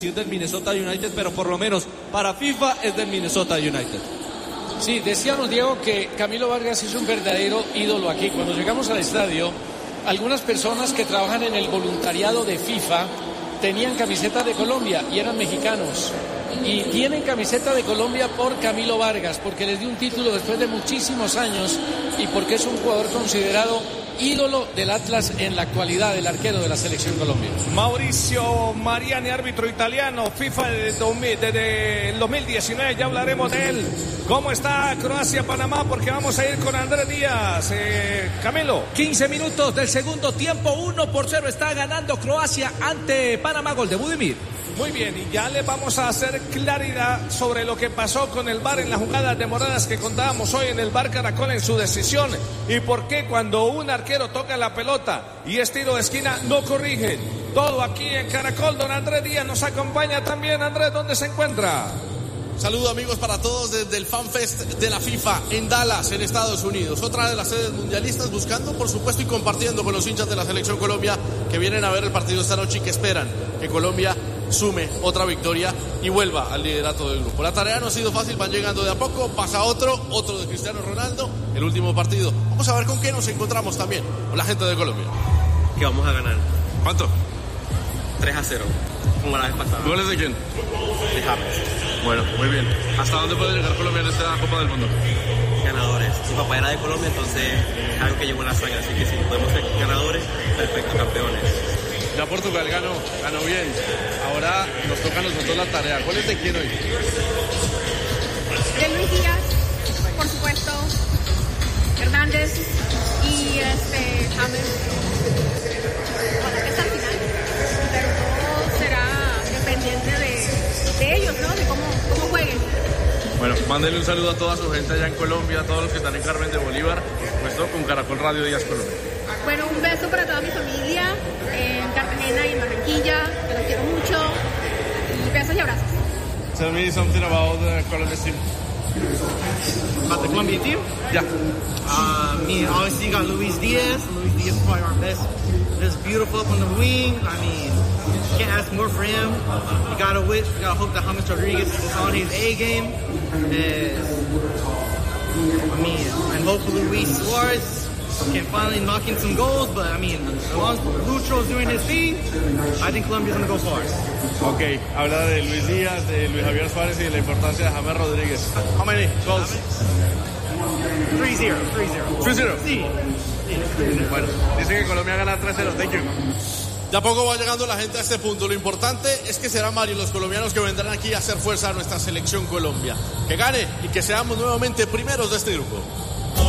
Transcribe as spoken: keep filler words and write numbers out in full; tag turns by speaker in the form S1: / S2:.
S1: es del Minnesota United, pero por lo menos para FIFA es del Minnesota United.
S2: Sí, decíamos, Diego, que Camilo Vargas es un verdadero ídolo aquí. Cuando llegamos al estadio, algunas personas que trabajan en el voluntariado de FIFA tenían camiseta de Colombia y eran mexicanos. Y tienen camiseta de Colombia por Camilo Vargas, porque les dio un título después de muchísimos años y porque es un jugador considerado ídolo del Atlas en la actualidad, el arquero de la selección colombiana.
S3: Mauricio Mariani, árbitro italiano, FIFA desde el dos mil diecinueve, ya hablaremos de él. ¿Cómo está Croacia-Panamá? Porque vamos a ir con Andrés Díaz. Eh, Camilo.
S1: quince minutos del segundo tiempo, uno por cero está ganando Croacia ante Panamá, gol de Budimir.
S3: Muy bien, y ya le vamos a hacer claridad sobre lo que pasó con el V A R en las jugadas demoradas que contábamos hoy en el V A R Caracol en su decisión, y por qué cuando un arquero toca la pelota y es tiro de esquina no corrigen. Todo aquí en Caracol. Don Andrés Díaz nos acompaña también. Andrés, ¿dónde se encuentra?
S4: Saludos amigos para todos desde el FanFest de la FIFA en Dallas, en Estados Unidos. Otra de las sedes mundialistas, buscando por supuesto y compartiendo con los hinchas de la Selección Colombia que vienen a ver el partido esta noche y que esperan que Colombia sume otra victoria y vuelva al liderato del grupo. La tarea no ha sido fácil, van llegando de a poco, pasa otro, otro de Cristiano Ronaldo, el último partido. Vamos a ver con qué nos encontramos también, con la gente de Colombia.
S5: Que vamos a ganar.
S4: ¿Cuánto?
S5: tres a cero, como la vez pasada.
S4: ¿Goles de quién?
S5: De James.
S4: Bueno, muy bien. ¿Hasta dónde puede llegar Colombia en esta Copa del Mundo?
S5: Ganadores. Mi papá era de Colombia, entonces es algo que llevo en la sangre, así que si podemos ser ganadores, perfecto, campeones.
S4: Ya Portugal ganó, ganó bien. Ahora nos toca a nosotros la tarea. ¿Cuál es de quién hoy?
S6: De Luis Díaz, por supuesto, Hernández y este James. Ojalá que está al final, pero todo será dependiente de, de ellos, ¿no? De cómo, cómo jueguen.
S4: Bueno, mándele un saludo a toda su gente allá en Colombia, a todos los que están en Carmen de Bolívar, puesto con Caracol Radio Díaz Colombia.
S6: Bueno, un beso para toda mi familia en Cartagena y en Barranquilla, que los quiero mucho, y besos y abrazos.
S4: Tell me something about the Colombian team.
S7: About the Colombian team?
S4: Yeah.
S7: Uh, I mean, obviously you got Luis Diaz. Luis Diaz is probably our best. Just beautiful up on the wing. I mean, can't ask more for him. You gotta wish, you gotta hope that James Rodriguez is on his A game. And, I mean, and hopefully Luis Suarez can finally knock in some goals, but I mean, as long as Lucho's doing his thing, I think Colombia's gonna go far.
S4: Ok, habla de Luis Díaz, de Luis Javier Suárez y de la importancia de James Rodríguez. How many goals?
S7: three zero, three zero.
S4: three zero?
S7: Sí.
S4: Bueno, dice que Colombia gana tres cero. Thank you. De a poco va llegando la gente a este punto. Lo importante es que serán varios los colombianos que vendrán aquí a hacer fuerza a nuestra selección Colombia. Que gane y que seamos nuevamente primeros de este grupo.